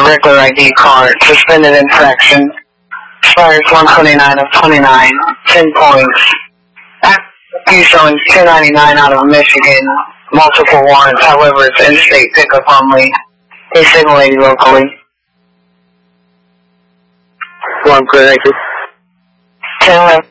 regular ID card. Suspended infraction. Expires 129 of 29. 10 points. You showing 299 out of Michigan. Multiple warrants. However, it's in-state pickup only. He's signaling locally. One clear, thank you. 10-11.